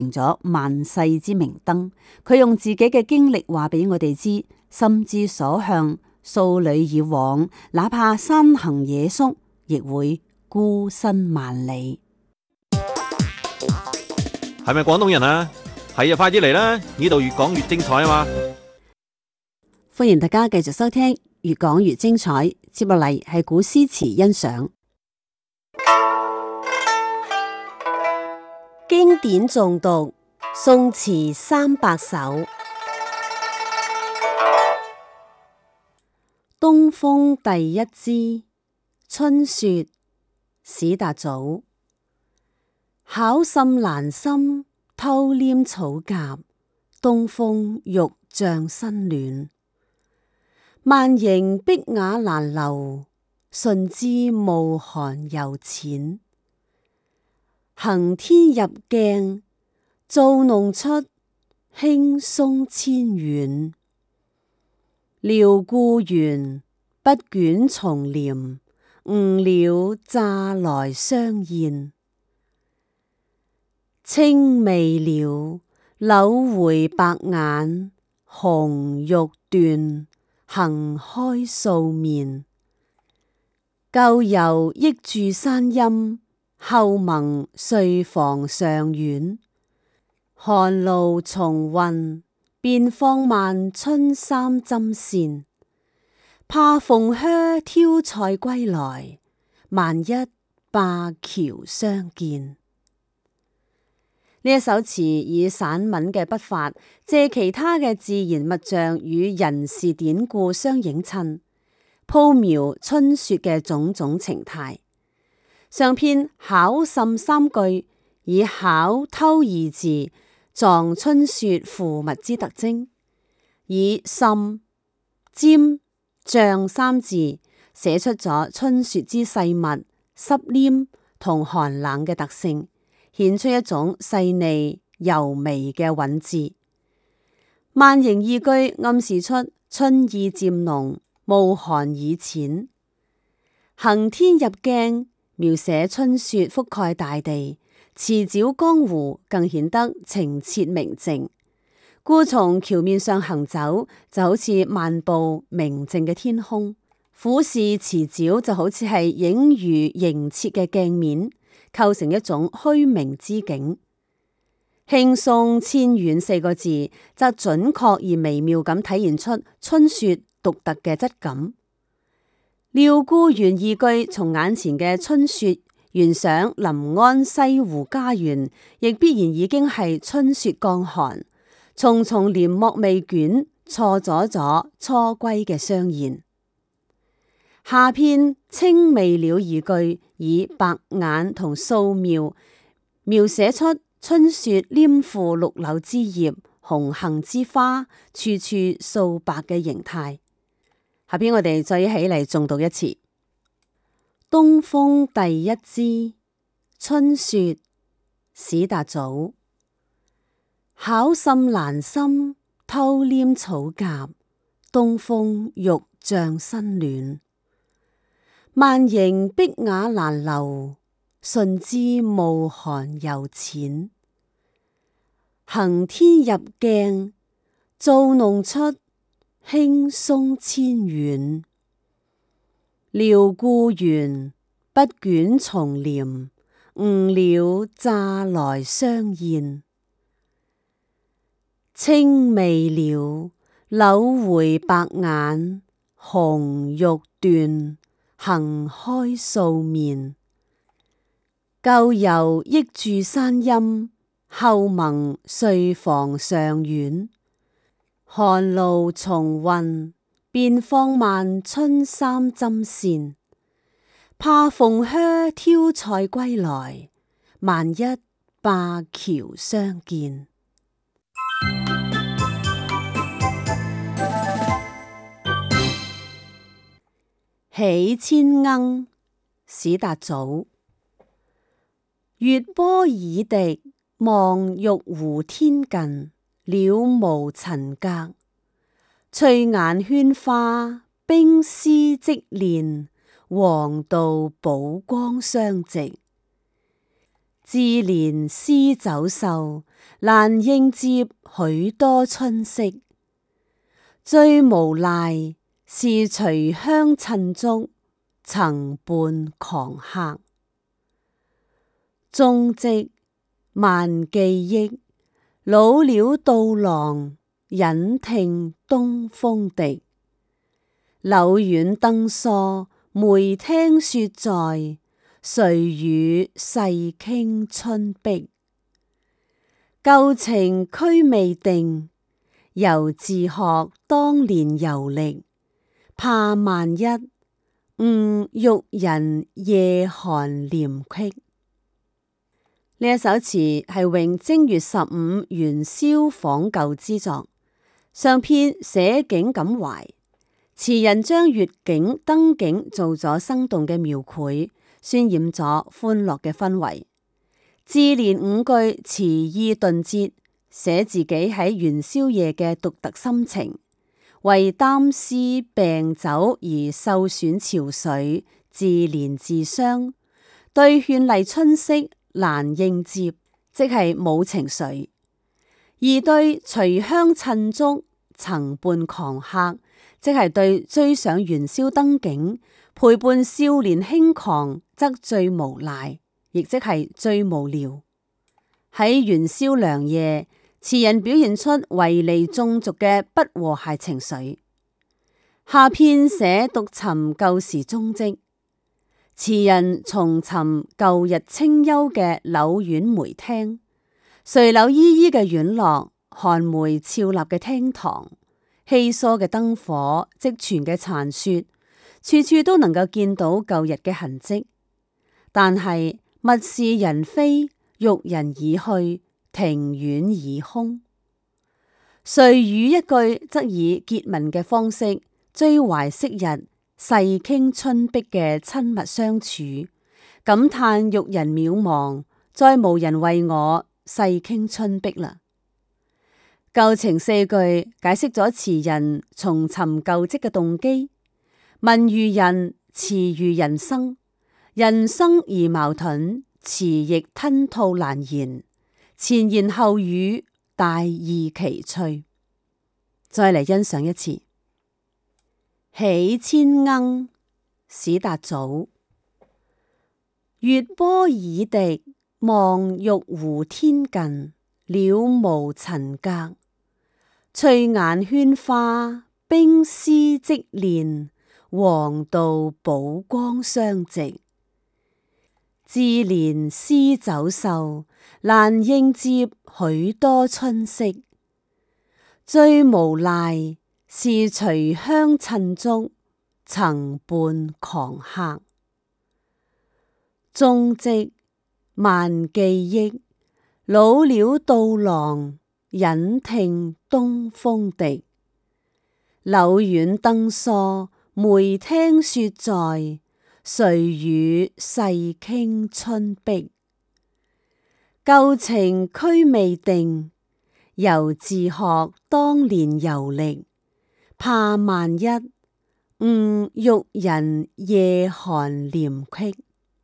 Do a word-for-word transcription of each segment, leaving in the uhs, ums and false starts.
成咗萬世之明燈。佢用自己嘅經歷話俾我哋知，心之所向，數里以往，哪怕山行野宿，亦會孤身萬里。 係咪廣東人啊？係啊，快啲嚟啦！呢度越講越精彩啊嘛！ 歡迎大家繼續收聽，越講越精彩。接落嚟係古詩詞欣賞， 經典誦讀，宋詞三百首。 東風第一枝，春雪，史達祖。巧滲蘭心，偷黏草夾，東風欲將身暖。萬迎碧瓦難留，順枝暮寒猶淺。行天入鏡，造弄出，輕鬆纖遠。撩故園，不卷松簾，吳鳥乍來相宴。青未了，柳回白眼，紅欲斷，行開素面。舊遊憶住山陰，後盟睡房上院。寒露重運，便放慢春衫針線。怕鳳靴挑菜歸來，萬一灞橋相見。呢一首詞以散文嘅筆法，借其他嘅自然物象與人事典故相映襯，鋪描春雪嘅種種情態。上篇巧滲三句，以巧偷二字藏春雪附物之特徵，以滲、沾、漲三字寫出咗春雪之細密、濕黏同寒冷嘅特性，顯出一種細膩柔微嘅韻致。萬迎二句暗示出春意漸濃，暮寒已淺。行天入鏡描寫春雪覆蓋大地，池沼江湖更顯得澄澈明淨。故從橋面上行走，就好似漫步明淨嘅天空；俯視池沼，就好似係影如凝切嘅鏡面，構成一種虛明之景。輕鬆纖遠四個字，則準確而微妙咁體現出春雪獨特嘅質感。撩故園二句從眼前嘅春雪懸想臨安西湖家園，亦必然已經係春雪降寒，重重簾幕未捲，錯阻咗初歸嘅相宴。下篇青未了二句以白眼同素描描寫出春雪黏附綠柳枝葉、紅杏之花，處處素白嘅形態。下邊我哋再一起嚟誦讀一次。東風第一枝，春雪，史達祖。巧滲蘭心，偷黏草夾，東風欲將身暖。萬迎碧瓦難留，順枝暮寒猶淺。行天入鏡，造弄出，輕鬆纖遠。撩故園，不卷松簾，吳鳥乍來相宴。青未了，柳回白眼，紅欲斷，行開素面。舊遊憶住山陰，後盟睡房上院。寒露重運，便放慢春衫針線。怕鳳靴挑菜歸來，萬一灞橋相見。喜千鶯，史達祖。月波已滴，望玉壺天近，了無塵隔。翠眼喧花，冰絲織練，黃道寶光相直。 自憐詩走瘦，難應接許多春色。最無賴是隨鄉趁足，曾伴狂客。蹤跡漫記憶，老鳥到廊，隱聽東風笛。柳院燈疏，梅廳雪在，誰與世傾春碧？舊情區未定，猶自學當年遊歷。怕萬一誤玉人夜寒簾隙。呢一首詞係詠正月十五元宵訪舊之作，上篇寫景感懷，詞人將月景燈景做咗生動嘅描繪，渲染咗歡樂嘅氛圍。自憐五句詞意頓捷，寫自己喺元宵夜嘅獨特心情，為擔思病酒而受損憔悴，自憐自傷，對絢麗春色難應接，即係冇情緒；而對隨鄉趁足，曾伴狂客，即係對追上元宵燈景，陪伴少年輕狂，則最無賴，亦即係最無聊。喺元宵良夜，詞人表現出圍籬眾族嘅不和諧情緒。下篇寫獨尋舊時蹤跡。詞人重尋舊日清幽嘅柳院梅廳，垂柳依依嘅院落，寒梅俏立嘅廳堂，稀疏嘅燈火，積存嘅殘雪，處處都能夠見到舊日嘅痕跡。但係物是人非，玉人已去，庭院已空。誰與一句則以結文嘅方式追懷昔日世傾春碧嘅親密相處，感嘆玉人渺茫，再無人為我世傾春碧啦。舊情四句解釋咗詞人重尋舊跡嘅動機。文如人，詞如人生，人生而矛盾，詞亦吞吐難言，前言後語大異奇趣。再嚟欣賞一次。喜千鶯，史達祖。月波已滴，望玉壺天近，了無塵隔。翠眼喧花，冰絲織練，黃道寶光相直。自憐詩走瘦，難應接許多春色。最無賴是隨鄉趁足，曾伴狂客。蹤跡漫記憶，老鳥到廊，隱聽東風笛。柳院燈疏，梅廳雪在，誰與世傾春碧？舊情區未定，猶自學當年遊歷。怕萬一誤玉人夜寒簾隙。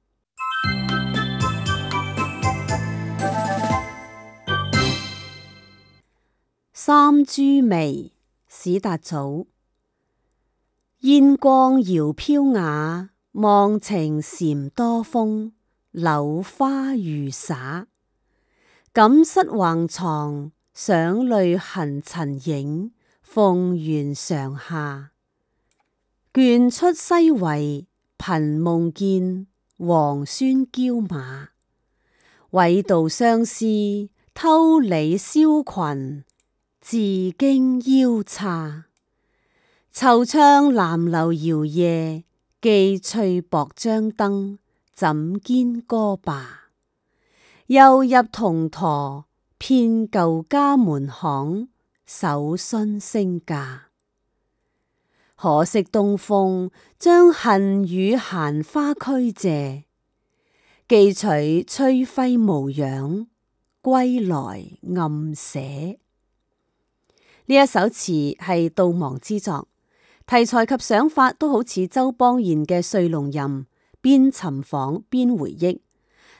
三株薇，史達祖。煙光遙飄雅，忘情禪多風，柳花如灑。感膝橫床，想淚痕塵影，鳳緣上下。倦出西圍，頻夢見皇孫驕馬。緯度相思，偷理宵裙，自經腰叉。惆悵南樓搖夜，寄翠薄張燈，枕肩歌罷。又入銅駝，遍舊家門巷，搜詢升價。可惜東風將恨與閒花驅謝，寄取崔隳無樣，歸來暗寫。呢一首詞係悼亡之作，題材及想法都好似周邦彥嘅《睡龍吟》，邊尋訪邊回憶，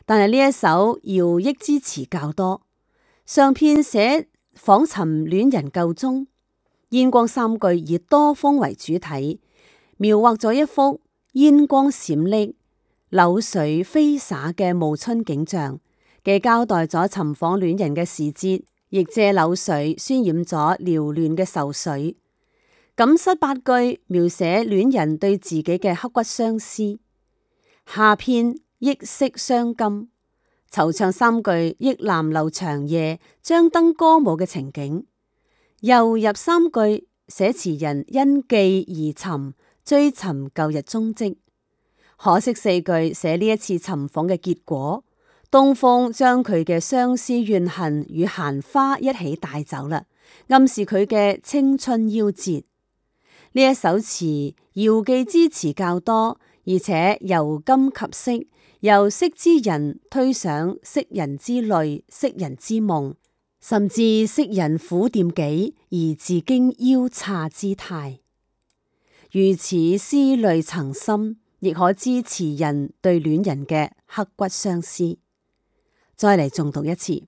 但係呢一首饒益之詞較多，上片寫訪尋戀人舊蹤，煙光三句以多風為主體，描畫咗一幅煙光閃爍、柳絮飛灑嘅暮春景象，既交代咗尋訪戀人嘅時節，亦借柳絮渲染咗繚亂嘅愁緒。錦瑟八句描寫戀人對自己嘅刻骨相思，下片憶昔傷今，惆悵三句憶南樓長夜張燈歌舞嘅情景，又入三句寫詞人因寄而尋，追尋舊日蹤跡。可惜四句寫呢一次尋訪嘅結果，東風將佢嘅相思怨恨與閒花一起帶走啦，暗示佢嘅青春夭折。呢一首詞遙寄之詞較多，而且由今及昔，由昔之人推想昔人之淚、昔人之夢，甚至昔人苦惦記而自經腰叉之態。如此思慮層深，亦可知詞人對戀人嘅刻骨相思。再嚟重讀一次《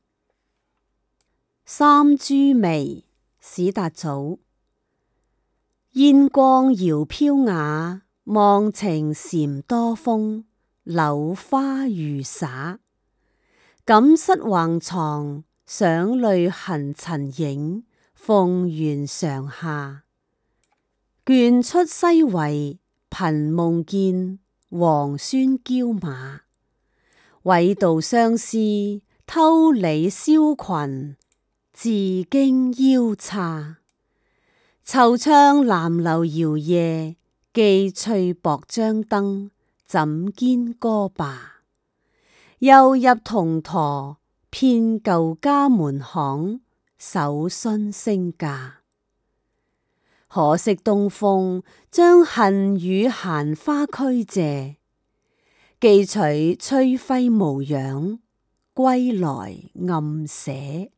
三株薇》，史達祖。煙光遙飄雅，忘情禪多風，柳花如灑。錦瑟橫床，想淚痕塵影，鳳緣上下。倦出西圍，頻夢見王孫驕馬。委道相思，偷理宵裙，自經腰叉。惆悵南樓搖夜，寄翠薄張燈，枕肩歌罷。又入銅駝，遍舊家門巷，搜詢聲價。可惜東風將恨與閒花驅謝，寄取崔隳無樣，歸來暗寫。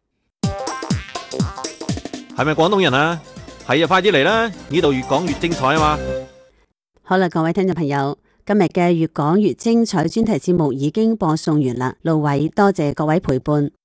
係咪廣東人啊？係啊，快啲嚟啦！呢度越講越精彩啊嘛！ 好啦，各位聽眾朋友，今日嘅越講越精彩專題節目已經播送完啦。路偉多謝各位陪伴。